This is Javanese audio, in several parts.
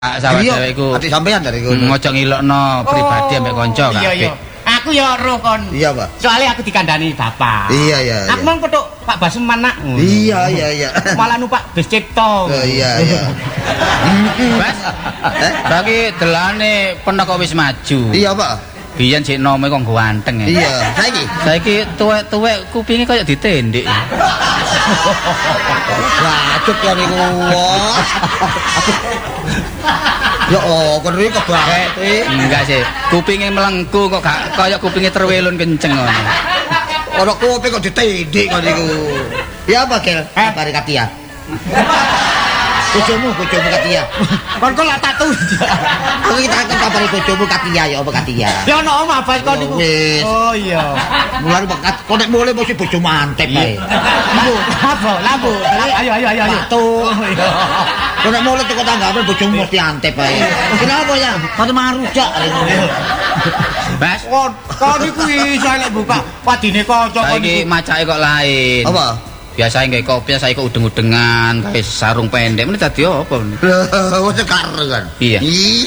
Sahabat cewekku. Adik sampean dari kono. Ngojo ngilokno pribadi ambek kanca kabeh. Iya. Aku ya roh kon. Iya, Pak. Soalnya aku dikandani bapak. Iya. Aku mau petuk Pak Basuman nak. Iya. Malah numpak bis Cipto. Iya. Mas. Bagi delane penaka wis maju. Iya, Pak. Biyen sik nome kok nggo anteng ya. Iya, Saiki tuwek-tuwek kupinge koyo ditendek. Wacut ya niku. Ya kon iki kebanget iki. Enggak sih, kupinge melengku kok gak koyo kupinge terwelun kenceng ngono. Ora kuping kok ditendek kok niku. Ya apa, Gel? Bari Katia. Bojomu Katia. Kon kok lak tatu. Aku kita akan kabari bojomu Katia ya apa Katia. Ya ono omah bas kon niku. Oh iya. Mulane kok nek mulai mesti bojo mantep ae. Lampu. Ayo. Tuh. Kok nek mulai teko tanggapan bojomu mesti antep ae. Kenapa ya? Kate marujak. Mas, kon niku iso nek buka wadine kanca kon saiki macake kok lain. Apa? Biasa nggae kopi saya kok udeng-udengan, gawe sarung pendek. Mene dadi apa? Wes karo kan. Iya.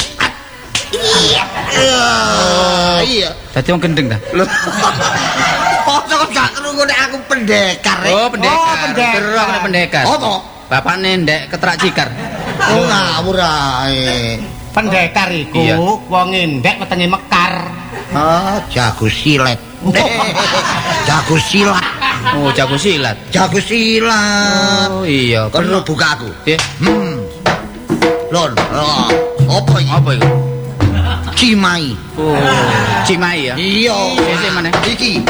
Iya. Dadi wong gendeng ta? Lho. Kok gak krungu nek aku pendekar. Oh, pendekar. Terus aku nek pendekar. Apa? Bapakne ndek ketrak cikar. Oh, ngawur ae. Pendekar iku wong ndek wetenge mekar. Ah, jago silet. Jago silat. Oh, jago silat. Jago silat. Oh, iya. Perlu buka aku. Nggih. Lon. Apa iki? Apa iku? Cimai. Oh, Cimai ya. Iya. Sing mana? Iki.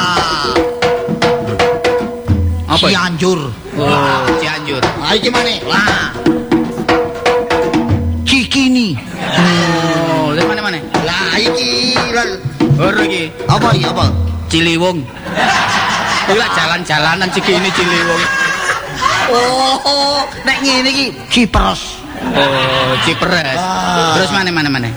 Apa? Cianjur. Oh, Cianjur. Iki maneh. Lah. Cikini. Oh, lha mana? Lah iki. Ora iki. Apa iki apa? Ciliwung. Kuwi jalan-jalanan Cikini Ciliwung. Oh, nek ngene iki Cipres. Oh, Cipres. Terus mana?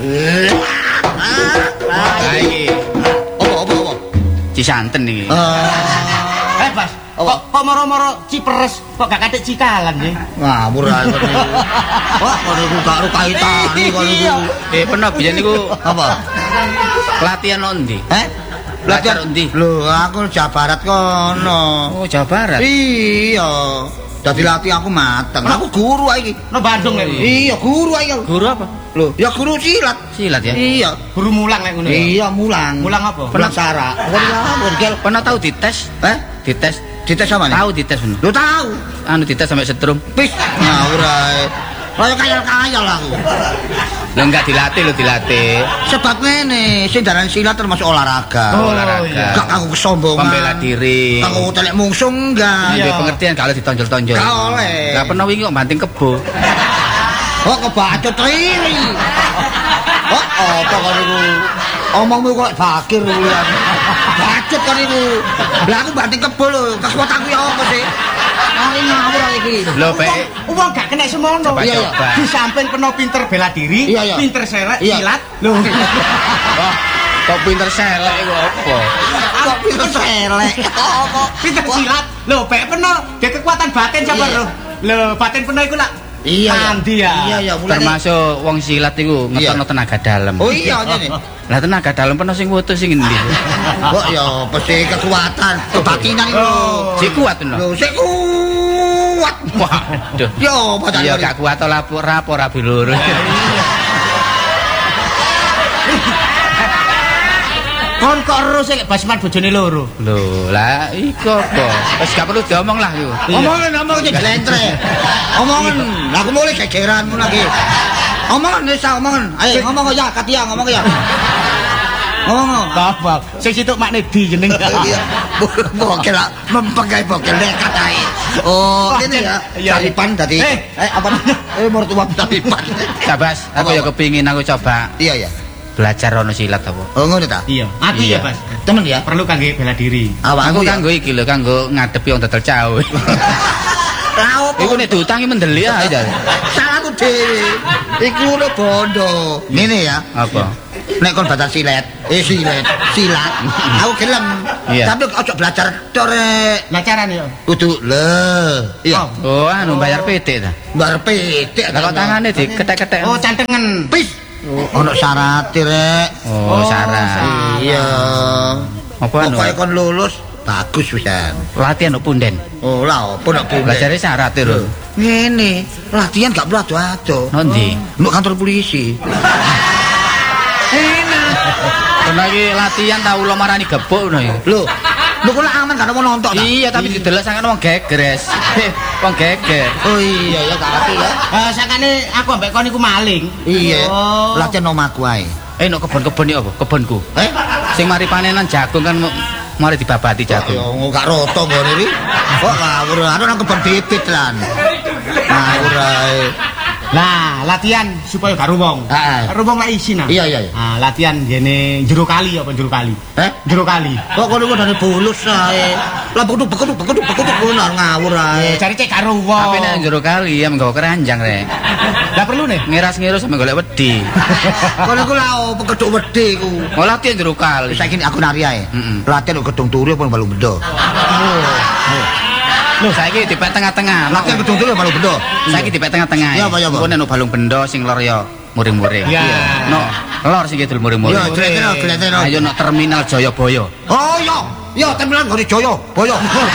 Iki. Apa? Cisanten iki. Bas. Kok moro-moro Cipres kok gak katik Cikalan nggih. Ngawur ae. Wah, kok gak kaitane kok niku. Pernah biyen niku Apa? latihan ondi? Belajar ondi? Lho, aku Jawa Barat kono. Oh, Jawa Barat. Iya. Dadi latih aku mateng. Aku guru ae iki. No Bandung nek. Iya, guru ae. Guru apa? Lho, ya guru silat. Silat ya? Iya. Guru mulang nek ngono ya. Iya, mulang. Mulang apa? Mulang sara. Pernah tahu dites? Dites. Dites sama nih? Tahu dites bener. Lu tahu? Anu dites sampai setrum. Pis. Ngawur ae. Kaya kayal-kayal aku. Lah enggak dilatih. Sebab ngene, sing daran silat termasuk olahraga. Olahraga. Gak kanggo kesombongan. Pembela diri. Kanggo telek mungsuh enggak. Iya, pengertian kalau ditonjol-tonjol. Gak oleh. Lah pernah wingi kok banting kebo. Oh, kebacut riri. Oh, apa kok niku? Omongmu kok bakir kuwi. Bacut kok niku. Lah aku banting kebo lho, kekuatanku ya apa sih? Ini ngawur iki. Lho, Pak. Wong gak kena semono. Iya. Di samping peno pinter bela diri, pinter silat. Lho. Wah, kok pinter selek iku apa? Kok pinter selek? Kok pinter silat. Lho, Pak peno dia kekuatan batin sabar lho. Lho, batin peno iku lak Andi ya. Iya, mulane termasuk wong silat iku ngetokno tenaga dalam. Oh iya ngene. Lah tenaga dalam pernah sing foto sing endi? Kok ya pasti kekuatan, kebatinan itu. Sik kuat lho. Lho, sik kuat. Waduh. Yo, padahal ya gak kuat ora rabi loro. Kon kok ero sik Basman bojone loro. Lho, lah iku apa? Wis gak perlu diomong lah yo. Omong iki glentre. Omongan, aku mulai gegeranmu lagi. Omongan wis omongan. Ayo ngomong ya, Katia ngomong ya. Ngomong. Babak. Sing situk makne di jeneng. Bokel mempegai bokel nekat ae. Oh, ngene ya. Talipan dadi. Apa? Mertua talipan. Sabas, aku ya kepingin aku coba. Iya ya. Belajar ono silat apa? Oh, ngono ta? Iya. Aku ya, Mas. Temen ya? Perlu kangge bela diri. Aku kanggo iki lho, kanggo ngadepi wong dodol cawe. Iku nek diutangi mendeli ae. Salahku dhewe. Iku lho bondo. Ngene ya. Apa? Nek kon batas silat. Silat. Aku gelem. Tapi ojo belajar tok rek. Lah carane yo. Kudu iya. Oh, anu bayar PT ta. Bayar PT. Lah kok tangane diketek-ketek. Oh, cantengen. Pis. Ono syarat rek. Oh, syarat. Iya. Apa anu? Pokoke kon lulus bagus pisan. Latihan no punden. Oh, lah opo nek punden. Belajar syarat lho. Ngene, latihan gak perlu ado-ado. Nondi? Nduk kantor polisi. Enak. Kena iki latihan tau lo marani gebuk ngono iki. Lho, lho kok aman gak mau nonton ta? Iya, tapi didelok sangen wong gegres. Wong geger. Oh iya ya gak ngerti ya. Sakane aku ambek kon iku maling. Iya. Latihan omahku ae. Nek kebon-kebon iki apa? Kebonku. Sing mari panenan jagung kan mari dibabati jagung. Yo gak roto nggone iki. Kok ngawur anu nang kebon bibit lan. Ngawur ae. Nah, latihan supaya gak rumong. Heeh. Rumong lak isi nah. Iya. Ah, latihan jene jero kali apa jero kali? Jero kali. Kok kono dane bulus ae. Lah bekeduk ngono ngawur ae. Cari cek karo wong. Tapi nek jero kali ya menggawa keranjang rek. Lah perlu nih. Ngiras-ngiras sampe golek wedi. Kono ku lha opo keduk wedi ku. Oh latihan jero kali. Saiki aku nari ae. Latihan kok gedung turu apa balung bendo. Loh, saiki dipek tengah-tengah. Latihan gedung turu balung bendo. Saiki dipek tengah-tengah. Iya, apa? Engko nek balung bendo sing lor ya muring-muring. Iya. No, lor sing kidul muring-muring. Iya, gleteno. Ayo no terminal Jayabaya. Oh iya. Iya, terminal ngene Jaya, Boyo.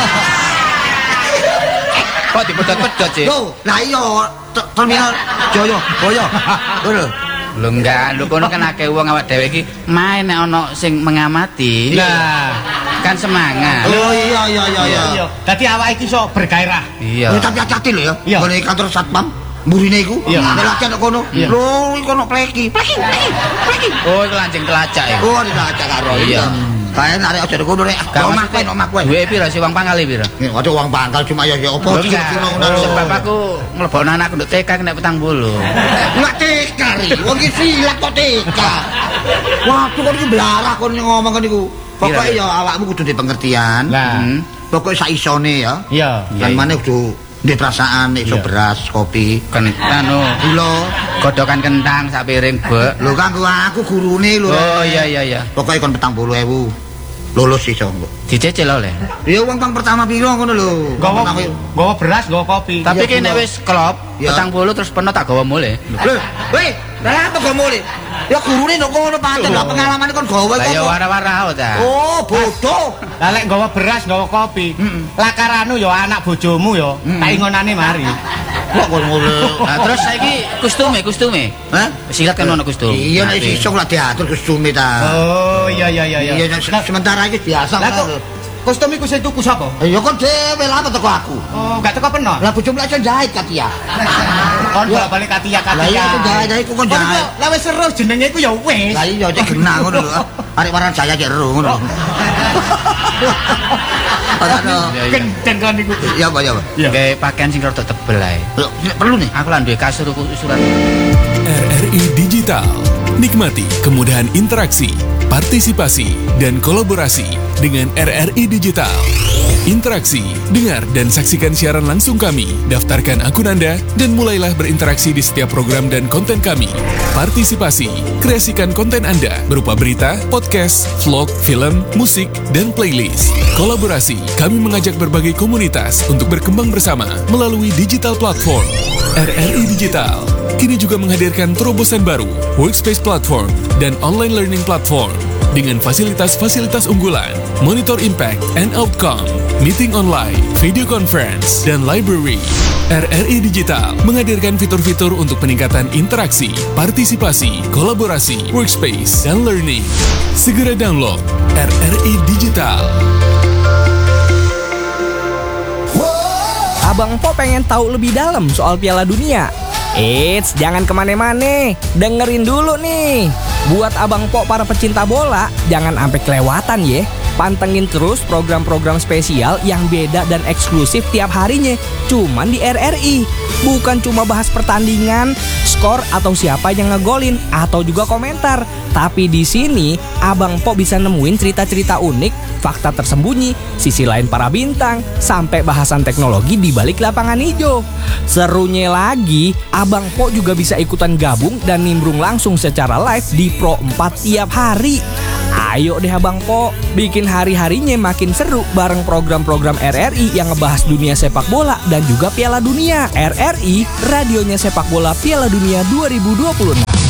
Kok dipedhot-pedhot sih? Yo, lah iya terminal Jaya, Boyo. Ngono. Lho enggak, lho kono kan akeh wong awak dhewe iki main nek ana sing mengamati. Nah, kan semangat. Oh iya. Dadi awake iki iso bergairah. Iya. Tapi hati-hati lho ya. Iya. Ngene kantor satpam mburine iku. Iya. Nek latihan kok kono. Lho, iku ono pleki. Oh, iku lancing telacak ya. Oh, dilacak karo. Iya. Kae nek aja kono rek. Omah kowe. Duwe pira sih uang pangkal pira? Ada uang pangkal cuma ya opo Sebab aku nglebokno anakku nduk TK kena 40. Enggak TK ri. Wong iki silat kok TK. Waduh kok iki blarah kon ngomong kan iku. Pokoke ya awakmu kudu di pengertian. Lah, Pokoke sak isone ya. iya. Kan maneh kudu di perasaan iso beras, kopi, Kan anu gula. godokan kentang sak piring bek. Lho kanggo aku gurune lho. Oh iya. Pokoke kon 40.000. Lulus iso engko. Dicecil oleh. Ya uang pang pertama piro ngono lho. Gawa beras, gawa kopi. Tapi Iya, kene kula. wis klop, Ya. 40 terus penuh tak gawa mulih. Lho, weh, lah apa kok mulih? Ya gurune ndok kono pancen lah pengalamane kon gawe Lah ya kok. wara-wara ta. Oh, bodoh. Lah lek gawa beras, gawa kopi. Lakaranu ya anak bojomu ya. Tak ingonane mari. Kok kon ngono. Nah, terus saiki kostume. Hah? Silat kan ono kostum. Iya nek iso lah diatur kostume ta. Oh, iya. Iya sementara iki biasa Lah kok kok. kostum iku sing tuku sapa? Ya kon dhewe lah apa teko aku. Oh, gak teko peno. Lah bojomu lek iso jahit Katia. Kon balik Katia. Lah iya aku jahit iku kon jahit. Lah wis seru jenenge iku ya wis. Lah iya cek genah ngono lho. Arek waran jaya cek ero ngono. Padahal Kenceng kan iku. ya apa. Kayak pakaian sing rada tebel ae. Perlu nih. Aku lan duwe kasur ukuran. RRI Digital. Nikmati kemudahan interaksi, partisipasi, dan kolaborasi dengan RRI Digital. Interaksi, dengar dan saksikan siaran langsung kami, daftarkan akun Anda, dan mulailah berinteraksi di setiap program dan konten kami. Partisipasi, kreasikan konten Anda berupa berita, podcast, vlog, film, musik, dan playlist. Kolaborasi, kami mengajak berbagai komunitas untuk berkembang bersama melalui digital platform. RRI Digital kini juga menghadirkan terobosan baru, workspace platform, dan online learning platform dengan fasilitas-fasilitas unggulan, monitor impact and outcome, meeting online, video conference, dan library. RRI Digital menghadirkan fitur-fitur untuk peningkatan interaksi, partisipasi, kolaborasi, workspace, dan learning. Segera download RRI Digital. Abang Po pengen tahu lebih dalam soal Piala Dunia. Eits, jangan kemana-mana, dengerin dulu nih. Buat Abang Po para pecinta bola, jangan sampai kelewatan ya. Pantengin terus program-program spesial yang beda dan eksklusif tiap harinya. Cuman di RRI. Bukan cuma bahas pertandingan, skor atau siapa yang ngegolin atau juga komentar. Tapi di sini Abang Po bisa nemuin cerita-cerita unik, fakta tersembunyi, sisi lain para bintang, sampai bahasan teknologi di balik lapangan hijau. Serunya lagi, Abang Po juga bisa ikutan gabung dan nimbrung langsung secara live di Pro 4 tiap hari. Ayo deh Abang Po, bikin hari-harinya makin seru bareng program-program RRI yang ngebahas dunia sepak bola dan juga Piala Dunia. RRI, radionya sepak bola Piala Dunia 2026.